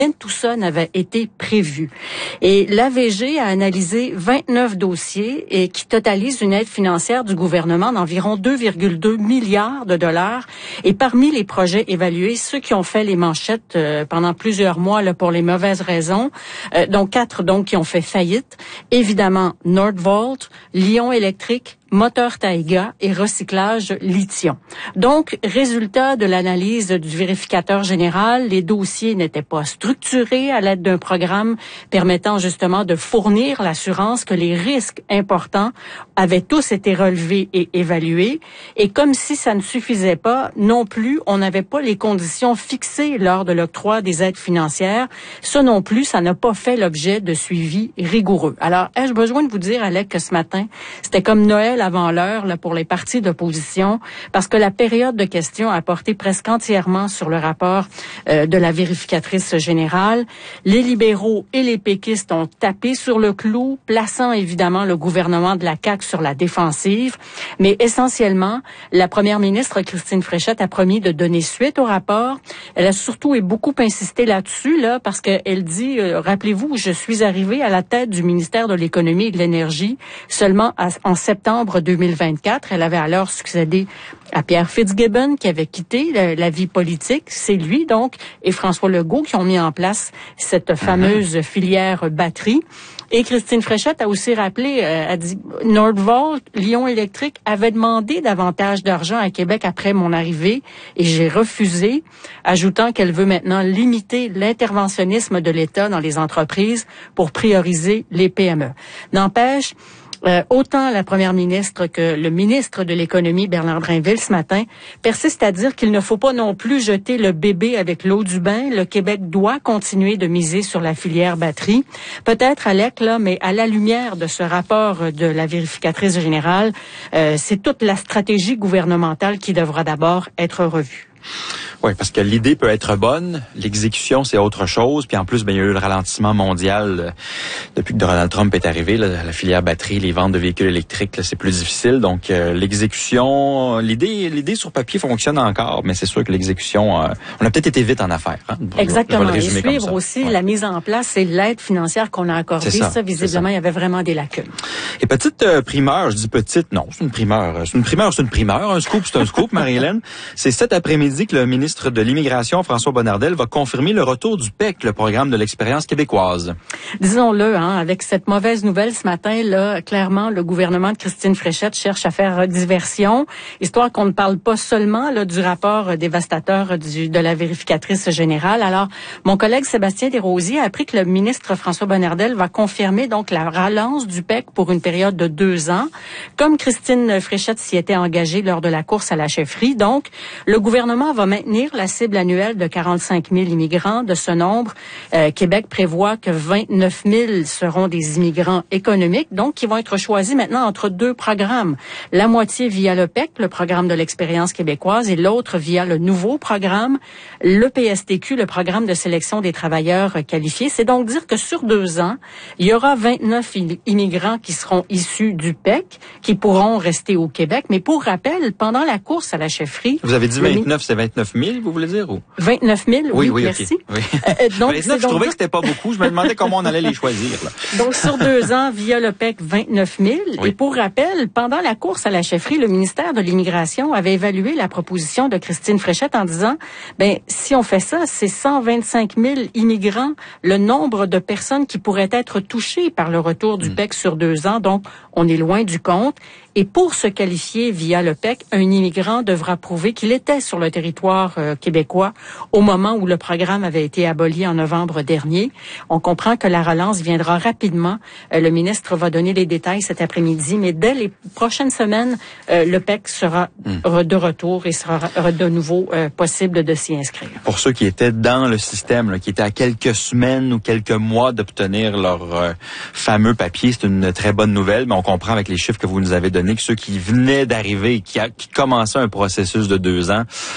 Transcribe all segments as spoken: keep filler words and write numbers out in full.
tout ça n'avait été prévu. Et l'A V G a analysé vingt-neuf dossiers et qui totalisent une aide financière du gouvernement d'environ deux virgule deux milliards de dollars. Et parmi les projets évalués, ceux qui ont fait les manchettes euh, pendant plusieurs mois là, pour les mauvaises raisons, euh, donc quatre donc qui ont fait faillite, évidemment Nordvolt, Lion Électrique, Moteur Taïga et recyclage lithium. Donc, résultat de l'analyse du vérificateur général, les dossiers n'étaient pas structurés à l'aide d'un programme permettant justement de fournir l'assurance que les risques importants avaient tous été relevés et évalués. Et comme si ça ne suffisait pas, non plus, on n'avait pas les conditions fixées lors de l'octroi des aides financières. Ça non plus, ça n'a pas fait l'objet de suivi rigoureux. Alors, ai-je besoin de vous dire, Alec, que ce matin, c'était comme Noël avant l'heure là, pour les partis d'opposition, parce que la période de questions a porté presque entièrement sur le rapport euh, de la vérificatrice générale. Les libéraux et les péquistes ont tapé sur le clou, plaçant évidemment le gouvernement de la C A Q sur la défensive. Mais essentiellement, la première ministre Christine Fréchette a promis de donner suite au rapport. Elle a surtout et beaucoup insisté là-dessus, là, parce qu'elle dit, euh, rappelez-vous, je suis arrivée à la tête du ministère de l'Économie et de l'Énergie seulement à, en septembre deux mille vingt-quatre. Elle avait alors succédé à Pierre Fitzgibbon, qui avait quitté la, la vie politique. C'est lui, donc, et François Legault qui ont mis en place cette fameuse mm-hmm. filière batterie. Et Christine Fréchette a aussi rappelé, euh, a dit, Nordvolt, Lion Électrique, avait demandé davantage d'argent à Québec après mon arrivée et j'ai refusé, ajoutant qu'elle veut maintenant limiter l'interventionnisme de l'État dans les entreprises pour prioriser les P M E. N'empêche, Euh, autant la première ministre que le ministre de l'Économie, Bernard Drinville, ce matin, persiste à dire qu'il ne faut pas non plus jeter le bébé avec l'eau du bain. Le Québec doit continuer de miser sur la filière batterie. Peut-être, Alec, là, mais à la lumière de ce rapport de la vérificatrice générale, euh, c'est toute la stratégie gouvernementale qui devra d'abord être revue. Oui, parce que l'idée peut être bonne, l'exécution c'est autre chose, puis en plus ben il y a eu le ralentissement mondial euh, depuis que Donald Trump est arrivé, là, la filière batterie, les ventes de véhicules électriques, là, c'est plus difficile. Donc euh, l'exécution, l'idée l'idée sur papier fonctionne encore, mais c'est sûr que l'exécution, euh, on a peut-être été vite en affaires. Hein, Exactement. Et suivre aussi ouais. la mise en place et l'aide financière qu'on a accordée, ça, ça visiblement ça. Il y avait vraiment des lacunes. Et petite euh, primeur, je dis petite, non, c'est une primeur, c'est une primeur, c'est une primeur, un scoop, c'est un scoop, Marie-Hélène. C'est cet après-midi que le ministre de l'Immigration, François Bonnardel, va confirmer le retour du P E C, le programme de l'expérience québécoise. Disons-le, hein, avec cette mauvaise nouvelle ce matin, là, clairement, le gouvernement de Christine Fréchette cherche à faire diversion, histoire qu'on ne parle pas seulement là, du rapport dévastateur du, de la vérificatrice générale. Alors, mon collègue Sébastien Desrosiers a appris que le ministre François Bonnardel va confirmer donc la relance du P E C pour une période de deux ans, comme Christine Fréchette s'y était engagée lors de la course à la chefferie. Donc, le gouvernement va maintenir la cible annuelle de quarante-cinq mille immigrants. De ce nombre, euh, Québec prévoit que vingt-neuf mille seront des immigrants économiques, donc qui vont être choisis maintenant entre deux programmes. La moitié via le P E C, le programme de l'expérience québécoise, et l'autre via le nouveau programme, le P S T Q, le programme de sélection des travailleurs qualifiés. C'est donc dire que sur deux ans, il y aura vingt-neuf immigrants qui seront issus du P E C, qui pourront rester au Québec. Mais pour rappel, pendant la course à la chefferie... Vous avez dit vingt-neuf, c'est vingt-neuf mille, vous voulez dire? Ou? vingt-neuf mille, oui, oui, oui merci. Okay. Oui. Euh, donc, vingt-neuf, je donc... trouvais que c'était pas beaucoup. Je me demandais comment on allait les choisir. Là. Donc, sur deux ans, via le P E C, vingt-neuf mille. Oui. Et pour rappel, pendant la course à la chefferie, le ministère de l'Immigration avait évalué la proposition de Christine Fréchette en disant, ben, si on fait ça, c'est cent vingt-cinq mille immigrants, le nombre de personnes qui pourraient être touchées par le retour du mmh. P E C sur deux ans. Donc, on est loin du compte. Et pour se qualifier via le P E C, un immigrant devra prouver qu'il était sur le territoire euh, québécois au moment où le programme avait été aboli en novembre dernier. On comprend que la relance viendra rapidement. Euh, le ministre va donner les détails cet après-midi, mais dès les prochaines semaines, euh, le P E C sera mmh. de retour et sera de nouveau euh, possible de s'y inscrire. Pour ceux qui étaient dans le système, là, qui étaient à quelques semaines ou quelques mois d'obtenir leur euh, fameux papier, c'est une très bonne nouvelle, mais on comprend avec les chiffres que vous nous avez donnés que ceux qui venaient d'arriver et qui, a, qui commençaient un processus de deux ans,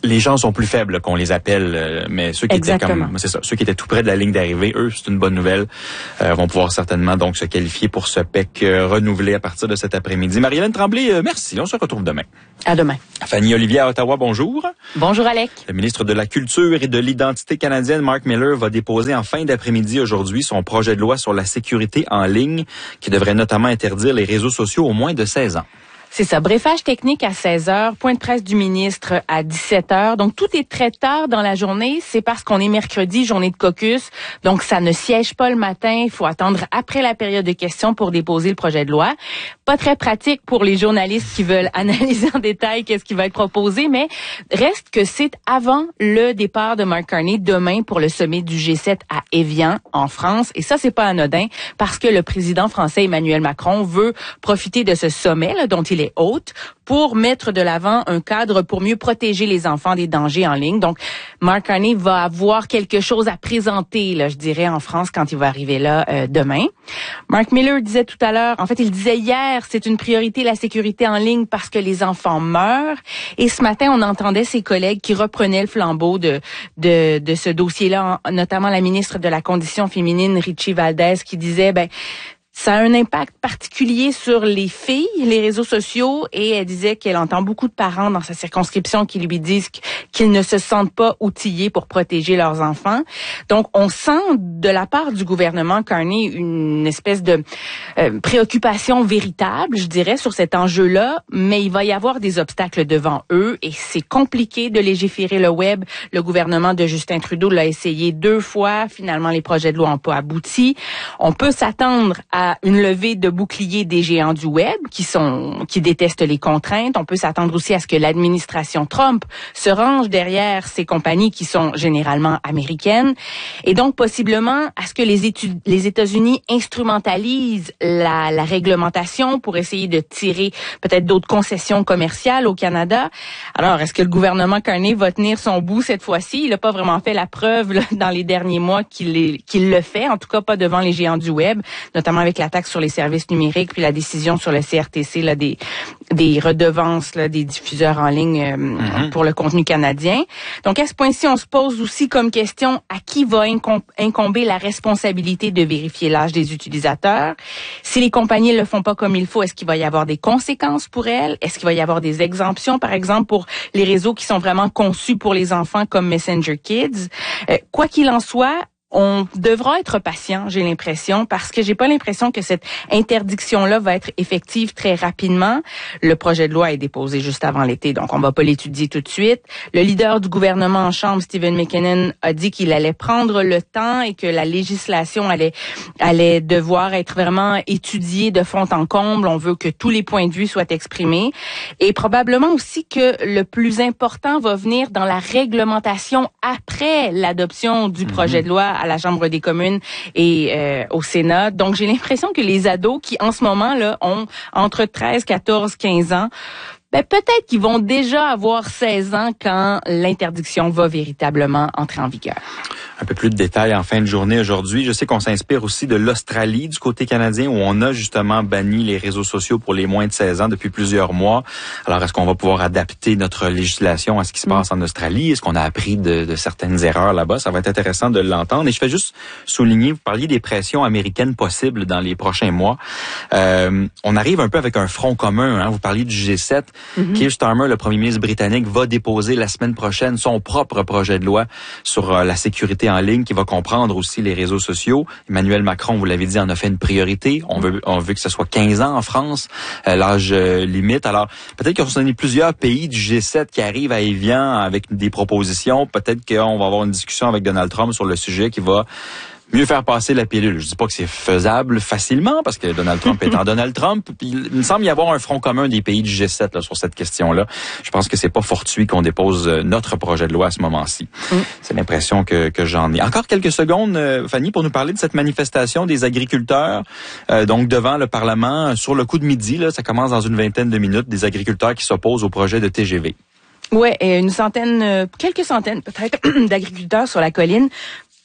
les gens sont plus faibles qu'on les appelle, euh, mais ceux qui Exactement. étaient comme, c'est ça, ceux qui étaient tout près de la ligne d'arrivée, eux, c'est une bonne nouvelle, euh, vont pouvoir certainement donc se qualifier pour ce P E C euh, renouvelé à partir de cet après-midi. Marie-Hélène Tremblay, euh, merci. On se retrouve demain. À demain. Fanny Olivier à Ottawa, bonjour. Bonjour Alec. Le ministre de la Culture et de l'Identité canadienne, Mark Miller, va déposer en fin d'après-midi aujourd'hui son projet de loi sur la sécurité en ligne qui devrait notamment interdire les réseaux sociaux aux moins de seize ans. C'est ça. Briefage technique à seize heures, point de presse du ministre à dix-sept heures. Donc, tout est très tard dans la journée. C'est parce qu'on est mercredi, journée de caucus. Donc, ça ne siège pas le matin. Il faut attendre après la période de questions pour déposer le projet de loi. Pas très pratique pour les journalistes qui veulent analyser en détail qu'est-ce qui va être proposé, mais reste que c'est avant le départ de Mark Carney demain pour le sommet du G sept à Évian, en France. Et ça, c'est pas anodin parce que le président français Emmanuel Macron veut profiter de ce sommet là, dont il est hôte pour mettre de l'avant un cadre pour mieux protéger les enfants des dangers en ligne. Donc, Mark Carney va avoir quelque chose à présenter, là, je dirais, en France quand il va arriver là euh, demain. Mark Miller disait tout à l'heure, en fait, il disait hier, c'est une priorité la sécurité en ligne parce que les enfants meurent. Et ce matin, on entendait ses collègues qui reprenaient le flambeau de de, de ce dossier-là, notamment la ministre de la Condition féminine, Richie Valdez, qui disait, ben ça a un impact particulier sur les filles, les réseaux sociaux, et elle disait qu'elle entend beaucoup de parents dans sa circonscription qui lui disent qu'ils ne se sentent pas outillés pour protéger leurs enfants. Donc, on sent de la part du gouvernement Carney une espèce de euh, préoccupation véritable, je dirais, sur cet enjeu-là, mais il va y avoir des obstacles devant eux, et c'est compliqué de légiférer le web. Le gouvernement de Justin Trudeau l'a essayé deux fois. Finalement, les projets de loi n'ont pas abouti. On peut s'attendre à une levée de boucliers des géants du web qui sont qui détestent les contraintes. On peut s'attendre aussi à ce que l'administration Trump se range derrière ces compagnies qui sont généralement américaines, et donc possiblement à ce que les études, les États-Unis instrumentalisent la, la réglementation pour essayer de tirer peut-être d'autres concessions commerciales au Canada. Alors, est-ce que le gouvernement Carney va tenir son bout cette fois-ci? Il n'a pas vraiment fait la preuve là, dans les derniers mois qu'il, est, qu'il le fait, en tout cas pas devant les géants du web, notamment avec la taxe sur les services numériques, puis la décision sur le C R T C là, des, des redevances là, des diffuseurs en ligne euh, mm-hmm. pour le contenu canadien. Donc, à ce point-ci, on se pose aussi comme question à qui va incom- incomber la responsabilité de vérifier l'âge des utilisateurs. Si les compagnies ne le font pas comme il faut, est-ce qu'il va y avoir des conséquences pour elles? Est-ce qu'il va y avoir des exemptions, par exemple, pour les réseaux qui sont vraiment conçus pour les enfants comme Messenger Kids? Euh, quoi qu'il en soit, on devra être patient, j'ai l'impression, parce que j'ai pas l'impression que cette interdiction-là va être effective très rapidement. Le projet de loi est déposé juste avant l'été, donc on va pas l'étudier tout de suite. Le leader du gouvernement en chambre, Stephen McKinnon, a dit qu'il allait prendre le temps et que la législation allait allait devoir être vraiment étudiée de fond en comble. On veut que tous les points de vue soient exprimés, et probablement aussi que le plus important va venir dans la réglementation après l'adoption du projet de loi à la Chambre des communes et euh, au Sénat. Donc, j'ai l'impression que les ados qui, en ce moment, là, ont entre treize, quatorze, quinze ans, ben, peut-être qu'ils vont déjà avoir seize ans quand l'interdiction va véritablement entrer en vigueur. Un peu plus de détails en fin de journée aujourd'hui. Je sais qu'on s'inspire aussi de l'Australie du côté canadien où on a justement banni les réseaux sociaux pour les moins de seize ans depuis plusieurs mois. Alors, est-ce qu'on va pouvoir adapter notre législation à ce qui se passe en Australie? Est-ce qu'on a appris de, de certaines erreurs là-bas? Ça va être intéressant de l'entendre. Et je fais juste souligner, vous parliez des pressions américaines possibles dans les prochains mois. Euh, on arrive un peu avec un front commun. Hein? Vous parliez du G sept. Mm-hmm. Keir Starmer, le premier ministre britannique, va déposer la semaine prochaine son propre projet de loi sur euh, la sécurité en ligne qui va comprendre aussi les réseaux sociaux. Emmanuel Macron, vous l'avez dit, en a fait une priorité. On veut, on veut que ce soit quinze ans en France, euh, l'âge euh, limite. Alors, peut-être qu'on a plusieurs pays du G sept qui arrivent à Évian avec des propositions. Peut-être qu'on va avoir une discussion avec Donald Trump sur le sujet qui va mieux faire passer la pilule. Je dis pas que c'est faisable facilement parce que Donald Trump étant Donald Trump. Il me semble y avoir un front commun des pays du G sept là, sur cette question-là. Je pense que c'est pas fortuit qu'on dépose notre projet de loi à ce moment-ci. Mm. C'est l'impression que, que j'en ai. Encore quelques secondes, Fanny, pour nous parler de cette manifestation des agriculteurs, euh, donc devant le Parlement, sur le coup de midi. Là, ça commence dans une vingtaine de minutes, des agriculteurs qui s'opposent au projet de T G V. Ouais, une centaine, quelques centaines peut-être d'agriculteurs sur la colline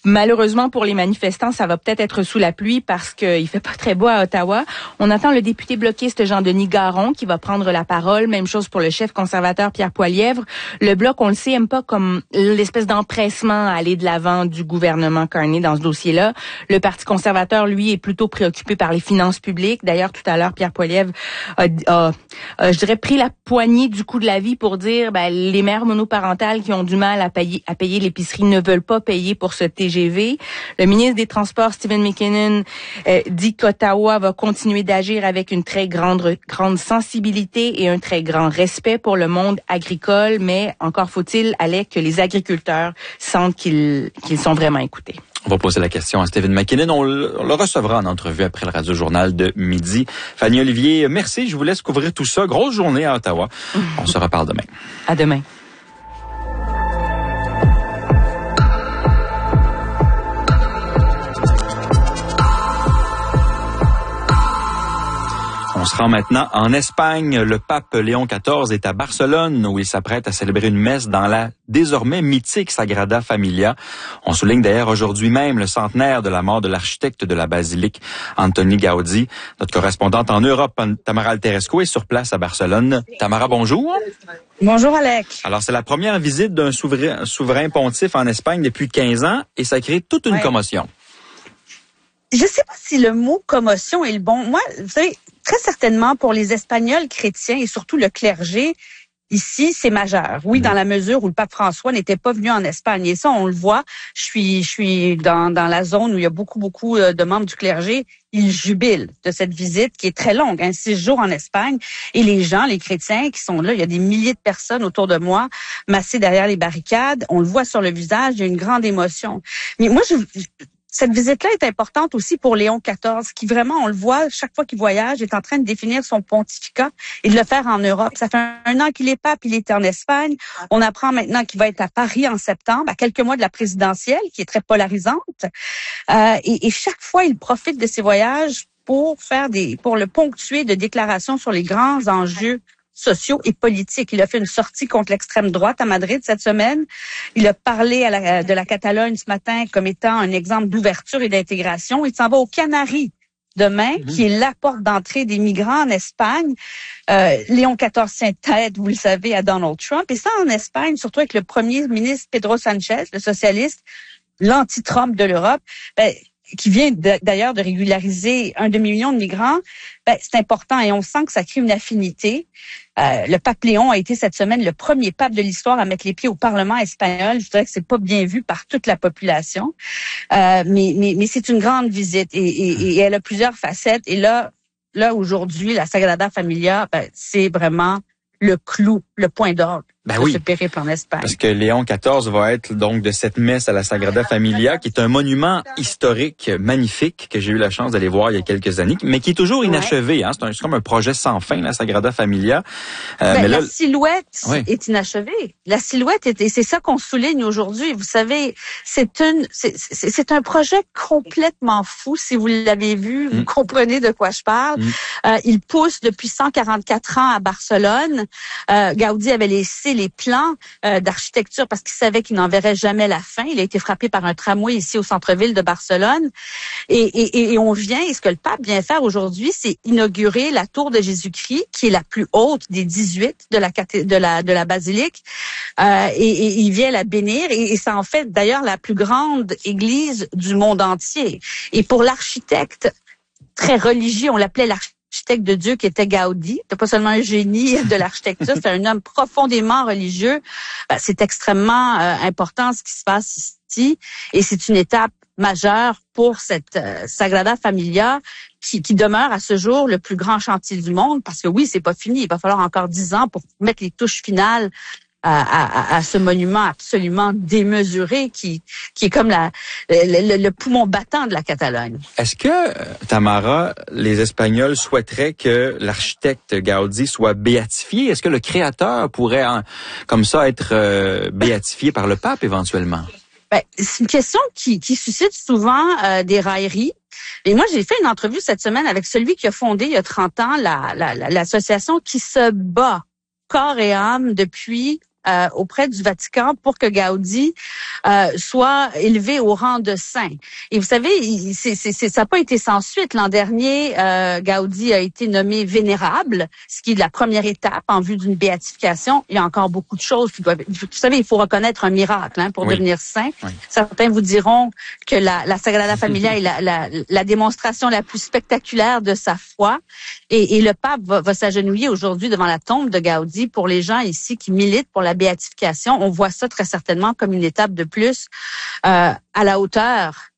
Malheureusement pour les manifestants, ça va peut-être être sous la pluie parce qu'il fait pas très beau à Ottawa. On attend le député bloquiste Jean-Denis Garon qui va prendre la parole. Même chose pour le chef conservateur Pierre Poilievre. Le Bloc, on le sait, aime pas comme l'espèce d'empressement à aller de l'avant du gouvernement Carney dans ce dossier-là. Le Parti conservateur, lui, est plutôt préoccupé par les finances publiques. D'ailleurs, tout à l'heure, Pierre Poilievre a, a, a, je dirais, pris la poignée du coût de la vie pour dire, ben, les mères monoparentales qui ont du mal à payer, à payer l'épicerie ne veulent pas payer pour ce T G V. Le ministre des Transports, Stephen McKinnon, euh, dit qu'Ottawa va continuer d'agir avec une très grande, grande sensibilité et un très grand respect pour le monde agricole, mais encore faut-il, Alec, que les agriculteurs sentent qu'ils, qu'ils sont vraiment écoutés. On va poser la question à Stephen McKinnon. On le, on le recevra en entrevue après le Radio-Journal de midi. Fanny Olivier, merci. Je vous laisse couvrir tout ça. Grosse journée à Ottawa. On se reparle demain. À demain. On se rend maintenant en Espagne. Le pape Léon quatorze est à Barcelone où il s'apprête à célébrer une messe dans la désormais mythique Sagrada Familia. On souligne d'ailleurs aujourd'hui même le centenaire de la mort de l'architecte de la basilique, Antoni Gaudí. Notre correspondante en Europe, Tamara Alteresco, est sur place à Barcelone. Tamara, bonjour. Bonjour Alec. Alors c'est la première visite d'un souverain, souverain pontife en Espagne depuis quinze ans et ça crée toute une ouais. commotion. Je sais pas si le mot commotion est le bon. Moi, vous savez, très certainement pour les Espagnols chrétiens et surtout le clergé, ici, c'est majeur. Oui, mmh. dans la mesure où le pape François n'était pas venu en Espagne. Et ça, on le voit. Je suis, je suis dans, dans la zone où il y a beaucoup, beaucoup de membres du clergé. Ils jubilent de cette visite qui est très longue, hein, six jours en Espagne. Et les gens, les chrétiens qui sont là, il y a des milliers de personnes autour de moi, massées derrière les barricades. On le voit sur le visage, il y a une grande émotion. Mais moi, je... Cette visite-là est importante aussi pour Léon quatorze, qui vraiment, on le voit, chaque fois qu'il voyage, est en train de définir son pontificat et de le faire en Europe. Ça fait un an qu'il est pape, il était en Espagne. On apprend maintenant qu'il va être à Paris en septembre, à quelques mois de la présidentielle, qui est très polarisante. Euh, et, et chaque fois, il profite de ses voyages pour faire des, pour le ponctuer de déclarations sur les grands enjeux sociaux et politiques. Il a fait une sortie contre l'extrême droite à Madrid cette semaine. Il a parlé à la, de la Catalogne ce matin comme étant un exemple d'ouverture et d'intégration. Il s'en va aux Canaries demain, mmh. qui est la porte d'entrée des migrants en Espagne. Euh, Léon quatorze tient tête, vous le savez, à Donald Trump. Et ça, en Espagne, surtout avec le premier ministre Pedro Sanchez, le socialiste, l'anti-Trump de l'Europe, ben, qui vient de, d'ailleurs de régulariser un demi-million de migrants, ben, c'est important et on sent que ça crée une affinité. Euh, le pape Léon a été cette semaine le premier pape de l'histoire à mettre les pieds au Parlement espagnol. Je dirais que c'est pas bien vu par toute la population, euh, mais, mais, mais c'est une grande visite et, et, et elle a plusieurs facettes. Et là, là aujourd'hui, la Sagrada Familia, ben, c'est vraiment le clou, le point d'orgue. Ben de oui, ce périple en Espagne. Parce que Léon quatorze va être donc de cette messe à la Sagrada Familia, qui est un monument historique magnifique que j'ai eu la chance d'aller voir il y a quelques années, mais qui est toujours inachevé. Ouais. Hein. C'est, un, c'est comme un projet sans fin, la Sagrada Familia. Euh, ben, mais la là, silhouette ouais. est inachevée. La silhouette est, et c'est ça qu'on souligne aujourd'hui. Vous savez, c'est une, c'est, c'est, c'est un projet complètement fou. Si vous l'avez vu, mm. vous comprenez de quoi je parle. Mm. Euh, il pousse depuis cent quarante-quatre ans à Barcelone. Euh, Gaudí avait laissé les plans euh, d'architecture parce qu'il savait qu'il n'en verrait jamais la fin. Il a été frappé par un tramway ici au centre-ville de Barcelone. Et, et, et on vient, et ce que le pape vient faire aujourd'hui, c'est inaugurer la tour de Jésus-Christ, qui est la plus haute des dix-huit de la de la de la basilique. Euh, et, et il vient la bénir. Et, et ça en fait d'ailleurs la plus grande église du monde entier. Et pour l'architecte très religieux, on l'appelait l'architecte architecte de Dieu qui était Gaudí. C'était pas seulement un génie de l'architecture, c'était un homme profondément religieux. Ben, c'est extrêmement euh, important ce qui se passe ici et c'est une étape majeure pour cette euh, Sagrada Familia qui, qui demeure à ce jour le plus grand chantier du monde parce que oui, c'est pas fini. Il va falloir encore dix ans pour mettre les touches finales À, à, à ce monument absolument démesuré qui, qui est comme la, le, le poumon battant de la Catalogne. Est-ce que, Tamara, les Espagnols souhaiteraient que l'architecte Gaudí soit béatifié? Est-ce que le créateur pourrait, en, comme ça, être euh, béatifié par le pape éventuellement? Ben, c'est une question qui, qui suscite souvent euh, des railleries. Et moi, j'ai fait une entrevue cette semaine avec celui qui a fondé il y a trente ans la, la, la, l'association qui se bat corps et âme depuis euh, auprès du Vatican pour que Gaudi euh, soit élevé au rang de saint. Et vous savez, il, c'est, c'est, c'est, ça n'a pas été sans suite. L'an dernier, euh, Gaudi a été nommé vénérable, ce qui est la première étape en vue d'une béatification. Il y a encore beaucoup de choses qui doivent... Vous savez, il faut reconnaître un miracle hein, pour oui. devenir saint. Oui. Certains vous diront que la, la Sagrada Familia est la, la, la démonstration la plus spectaculaire de sa foi. Et, et le pape va, va s'agenouiller aujourd'hui devant la tombe de Gaudi. Pour les gens ici qui militent pour la béatification, on voit ça très certainement comme une étape de plus euh, à la hauteur